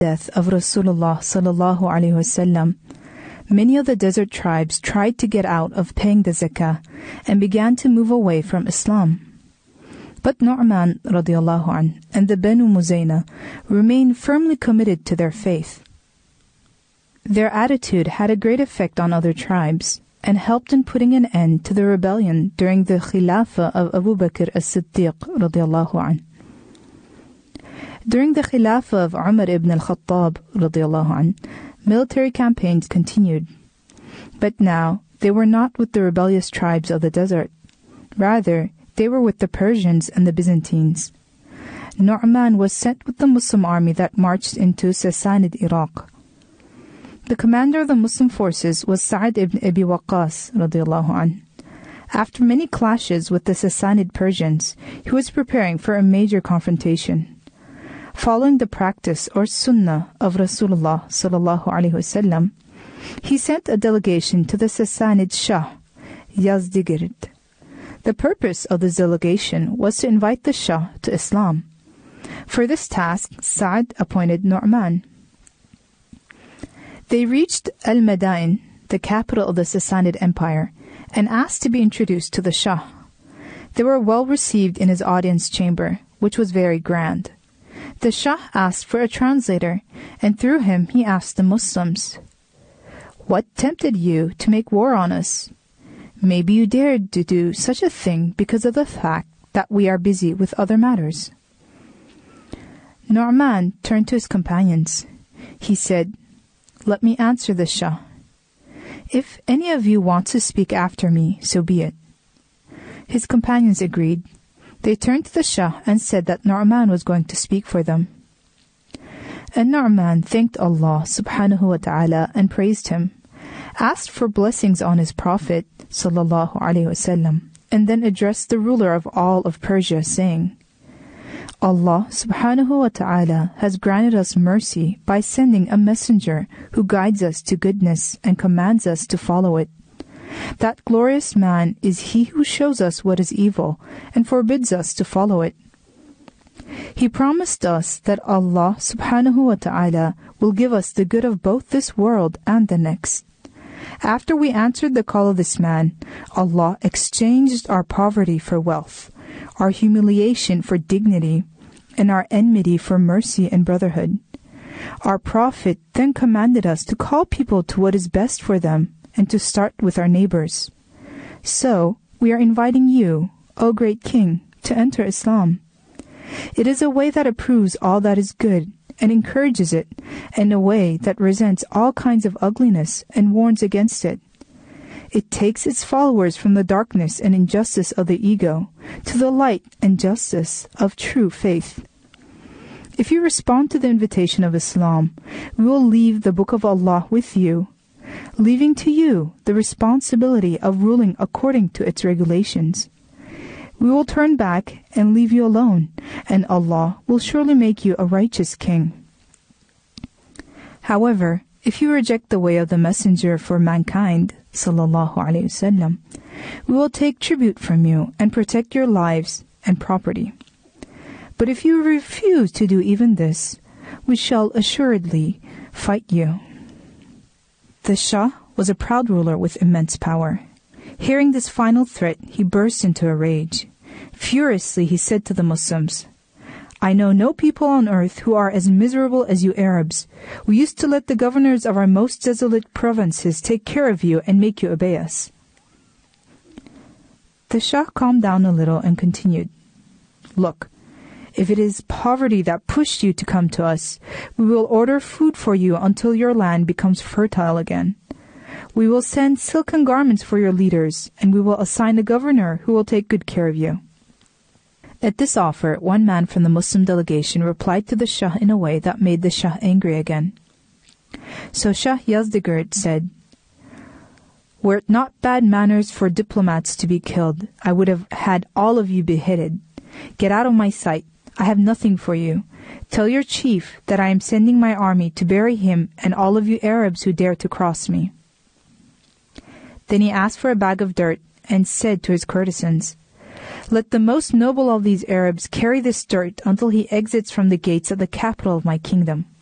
death of Rasulullah sallallahu alaihi wasallam, many of the desert tribes tried to get out of paying the zakah and began to move away from Islam. But Nu'man radiallahu anh and the Banu Muzayna remained firmly committed to their faith. Their attitude had a great effect on other tribes and helped in putting an end to the rebellion during the Khilafah of Abu Bakr as-Siddiq radiallahu anh. During the Khilafah of Umar ibn al-Khattab radiallahu anh, military campaigns continued. But now they were not with the rebellious tribes of the desert. Rather, they were with the Persians and the Byzantines. Nu'man was sent with the Muslim army that marched into Sassanid Iraq. The commander of the Muslim forces was Sa'ad ibn Abi Waqqas radiallahu anh. After many clashes with the Sassanid Persians, he was preparing for a major confrontation. Following the practice or sunnah of Rasulullah sallallahu alaihi wasallam, he sent a delegation to the Sassanid Shah, Yazdigird. The purpose of this delegation was to invite the Shah to Islam. For this task, Sa'ad appointed Nu'man. They reached Al-Madain, the capital of the Sassanid Empire, and asked to be introduced to the Shah. They were well received in his audience chamber, which was very grand. The Shah asked for a translator, and through him he asked the Muslims, "What tempted you to make war on us? Maybe you dared to do such a thing because of the fact that we are busy with other matters." Nu'man turned to his companions. He said, "Let me answer the Shah. If any of you wants to speak after me, so be it." His companions agreed. They turned to the Shah and said that Nu'man was going to speak for them. And Nu'man thanked Allah subhanahu wa ta'ala and praised him, asked for blessings on his Prophet sallallahu alaihi wasallam, and then addressed the ruler of all of Persia, saying, "Allah subhanahu wa ta'ala has granted us mercy by sending a messenger who guides us to goodness and commands us to follow it. That glorious man is he who shows us what is evil and forbids us to follow it. He promised us that Allah subhanahu wa ta'ala will give us the good of both this world and the next. After we answered the call of this man, Allah exchanged our poverty for wealth, our humiliation for dignity, and our enmity for mercy and brotherhood. Our Prophet then commanded us to call people to what is best for them and to start with our neighbors. So, we are inviting you, O great King, to enter Islam. It is a way that approves all that is good and encourages it, and a way that resents all kinds of ugliness and warns against it. It takes its followers from the darkness and injustice of the ego to the light and justice of true faith. If you respond to the invitation of Islam, we will leave the Book of Allah with you, leaving to you the responsibility of ruling according to its regulations. We will turn back and leave you alone, and Allah will surely make you a righteous king. However, if you reject the way of the Messenger for mankind, sallallahu alaihi wasallam, we will take tribute from you and protect your lives and property. But if you refuse to do even this, we shall assuredly fight you." The Shah was a proud ruler with immense power. Hearing this final threat, he burst into a rage. Furiously, he said to the Muslims, "I know no people on earth who are as miserable as you Arabs. We used to let the governors of our most desolate provinces take care of you and make you obey us." The Shah calmed down a little and continued, "Look, if it is poverty that pushed you to come to us, we will order food for you until your land becomes fertile again. We will send silken garments for your leaders, and we will assign a governor who will take good care of you." At this offer, one man from the Muslim delegation replied to the Shah in a way that made the Shah angry again. So Shah Yazdigird said, "Were it not bad manners for diplomats to be killed, I would have had all of you beheaded. Get out of my sight. I have nothing for you. Tell your chief that I am sending my army to bury him and all of you Arabs who dare to cross me." Then he asked for a bag of dirt and said to his courtesans, "Let the most noble of these Arabs carry this dirt until he exits from the gates of the capital of my kingdom."